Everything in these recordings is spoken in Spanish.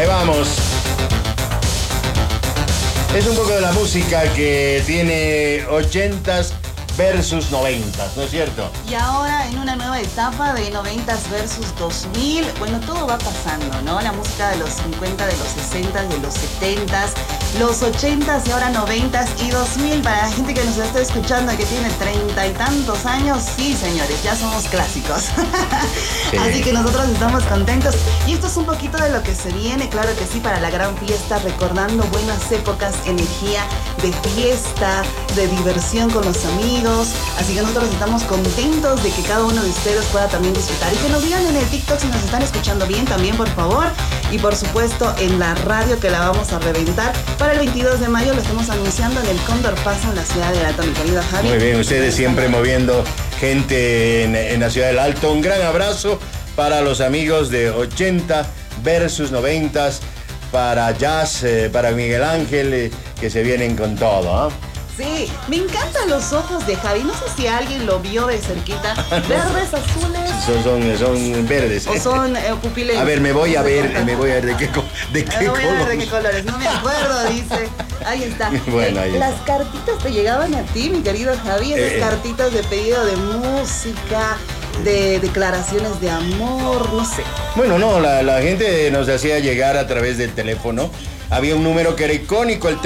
Ahí vamos. Es un poco de la música que tiene 80s versus 90s, ¿no es cierto? Y ahora en una nueva etapa de 90s versus 2000, bueno, todo va pasando, ¿no? La música de los 50, de los 60, de los 70s, los 80s y ahora 90s y 2000. Para la gente que nos está escuchando, que tiene 30 y tantos años, sí, señores, ya somos clásicos. Sí. Así que nosotros estamos contentos. Y esto es un poquito de lo que se viene, claro que sí, para la gran fiesta, recordando buenas épocas, energía de fiesta, de diversión con los amigos. Así que nosotros estamos contentos de que cada uno de ustedes pueda también disfrutar y que nos digan en el TikTok si nos están escuchando bien también, por favor, y por supuesto en la radio, que la vamos a reventar para el 22 de mayo. Lo estamos anunciando en el Cóndor Plaza en la ciudad del Alto, mi querido Javi. Muy bien, ustedes siempre moviendo gente en la ciudad del Alto. Un gran abrazo para los amigos de 80 versus 90s, para Jazz, para Miguel Ángel, que se vienen con todo, ¿eh? Sí, me encantan los ojos de Javi. No sé si alguien lo vio de cerquita. ¿Verdes, azules? Son verdes. ¿O son pupiles? A ver, me voy a ver de qué colores. No me acuerdo, dice. Ahí está. Bueno, ahí las cartitas te llegaban a ti, mi querido Javi. Esas cartitas de pedido de música, de declaraciones de amor, no sé. Bueno, no, la gente nos hacía llegar a través del teléfono. Había un número que era icónico, el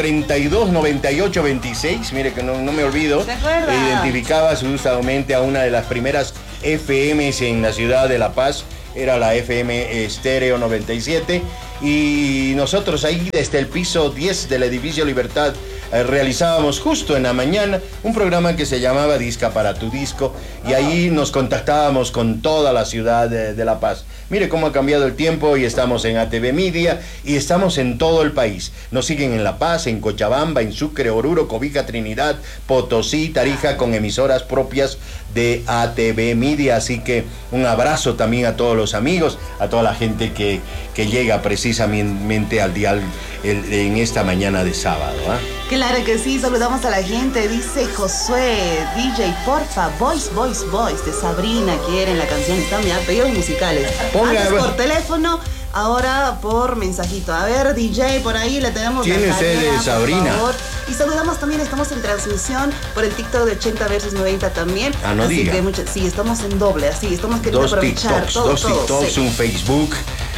329826, mire que no me olvido. ¿Se acuerda? Identificaba justamente a una de las primeras FMs en la ciudad de La Paz, era la FM Estéreo 97, y nosotros ahí desde el piso 10 del edificio Libertad realizábamos justo en la mañana un programa que se llamaba Disca para tu Disco, y ahí nos contactábamos con toda la ciudad de La Paz. Mire cómo ha cambiado el tiempo, y estamos en ATV Media y estamos en todo el país. Nos siguen en La Paz, en Cochabamba, en Sucre, Oruro, Cobija, Trinidad, Potosí, Tarija, con emisoras propias de ATV Media. Así que un abrazo también a todos los amigos, a toda la gente que llega precisamente al dial en esta mañana de sábado, ¿eh? Claro que sí, saludamos a la gente. Dice Josué, DJ, porfa, Voice de Sabrina, quieren la canción. Están ya pedidos musicales. Antes por teléfono, ahora por mensajito. A ver, DJ, por ahí le tenemos. ¿Tiene usted de Sabrina? Por favor. Y saludamos también, estamos en transmisión por el TikTok de 80 versus 90 también. No así diga. Que sí, estamos en doble, así, estamos queriendo aprovechar dos TikToks, sí. Un Facebook,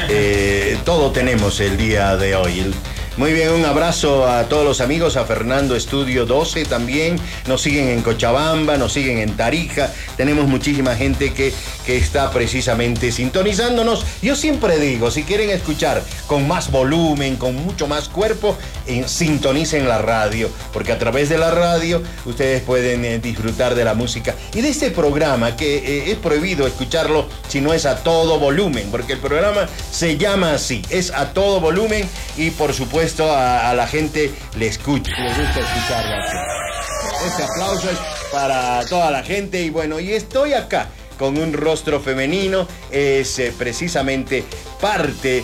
todo tenemos el día de hoy. Muy bien, un abrazo a todos los amigos, a Fernando Estudio 12 también. Nos siguen en Cochabamba, nos siguen en Tarija. Tenemos muchísima gente que está precisamente sintonizándonos. Yo siempre digo, si quieren escuchar con más volumen, con mucho más cuerpo, sintonicen la radio, porque a través de la radio ustedes pueden disfrutar de la música y de este programa, que es prohibido escucharlo si no es a todo volumen, porque el programa se llama así, es a todo volumen, y por supuesto a la gente les gusta escucharlo así. Este aplauso es para toda la gente. Y bueno, y estoy acá con un rostro femenino, es precisamente parte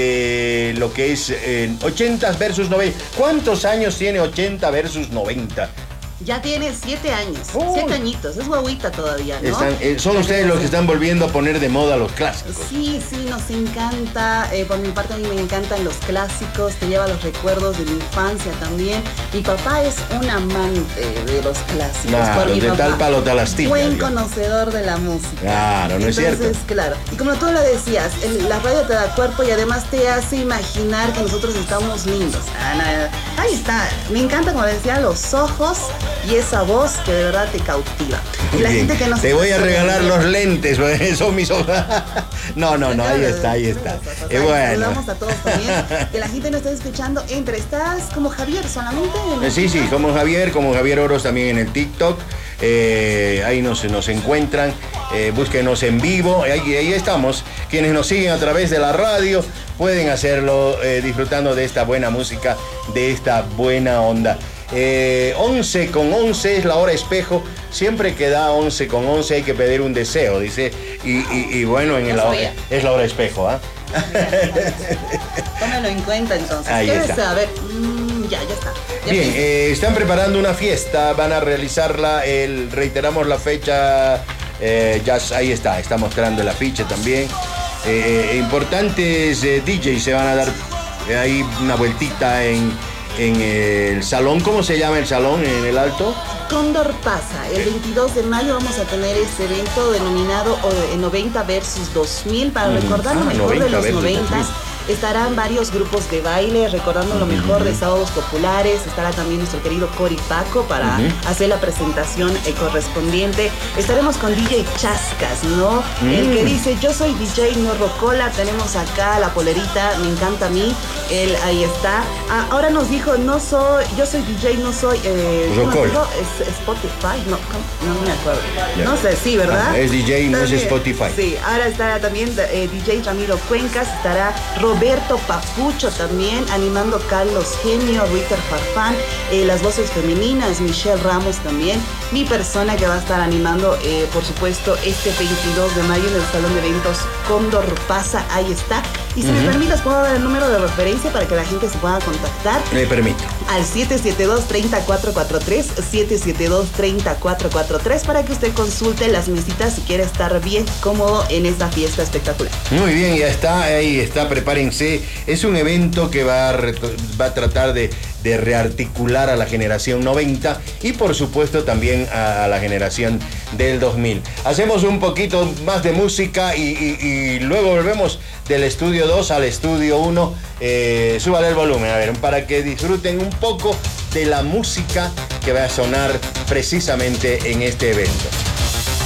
de lo que es 80 versus 90. ¿Cuántos años tiene 80 versus 90? Ya tiene 7 años, 7 añitos, es guaguita todavía, ¿no? Son ustedes los que están volviendo a poner de moda los clásicos. Sí, nos encanta, por mi parte a mí me encantan los clásicos, te lleva los recuerdos de mi infancia también. Mi papá es un amante de los clásicos. Claro, de tal palo tal astilla. Buen conocedor de la música. Claro, ¿no es cierto? Entonces, claro, y como tú lo decías, la radio te da cuerpo y además te hace imaginar que nosotros estamos lindos. Ahí está, me encanta, como decía, los ojos y esa voz que de verdad te cautiva. Y la gente que nos te voy a regalar los lentes, son mis ojos. No, ahí está. Bueno. Saludamos a todos también. Que la gente nos está escuchando. ¿Estás como Javier solamente? Sí, como Javier Oros también en el TikTok. Ahí nos encuentran. Búsquenos en vivo. Ahí estamos. Quienes nos siguen a través de la radio pueden hacerlo disfrutando de esta buena música, de esta buena onda. 11 con 11 es la hora espejo. Siempre que da 11 con 11 hay que pedir un deseo, dice. Y bueno, es la hora espejo, ¿ah? Tómelo en cuenta entonces. Ahí está. A ver, ya está. Bien, están preparando una fiesta, van a realizarla, reiteramos la fecha, ya ahí está mostrando el afiche también. Importantes DJs se van a dar hay una vueltita en el salón. ¿Cómo se llama el salón en el Alto? Cóndor Pasa. El 22 de mayo vamos a tener este evento denominado 90 versus 2000 para recordar lo mejor de los 90. Estarán varios grupos de baile recordando lo mejor de Sábados Populares. Estará también nuestro querido Cory Paco para hacer la presentación correspondiente. Estaremos con DJ Chascas, ¿no? El que dice, yo soy DJ, no rocola. Tenemos acá la polerita, me encanta a mí. Él ahí está. Ahora nos dijo, yo soy DJ, no soy... rocola. ¿Es Spotify? No me acuerdo. Yeah. No sé, sí, ¿verdad? Es DJ, no es Spotify. Sí, ahora estará también DJ Ramiro Cuencas, estará Roberto Papucho también, animando Carlos Genio, Ritter Farfán, las voces femeninas, Michelle Ramos también, mi persona que va a estar animando, por supuesto, este 22 de mayo en el Salón de Eventos Cóndor Pasa, ahí está. Y si me permites, puedo dar el número de referencia para que la gente se pueda contactar. Me permito. Al 772-3443, 772-3443, para que usted consulte las mesitas si quiere estar bien cómodo en esta fiesta espectacular. Muy bien, ya está, ahí está, prepárense. Es un evento que va a tratar de rearticular a la generación 90 y por supuesto también a la generación del 2000. Hacemos un poquito más de música y luego volvemos del estudio 2 al estudio 1. Súbale el volumen, a ver, para que disfruten un poco de la música que va a sonar precisamente en este evento.